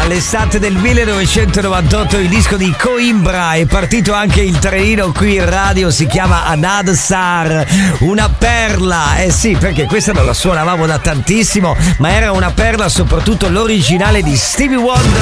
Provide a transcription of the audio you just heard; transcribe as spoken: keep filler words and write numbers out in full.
dall'estate del millenovecentonovantotto il disco di Coimbra, è partito anche il trenino qui in radio, si chiama Another Star, una perla, eh sì, perché questa non la suonavamo da tantissimo, ma era una perla, soprattutto l'originale di Stevie Wonder.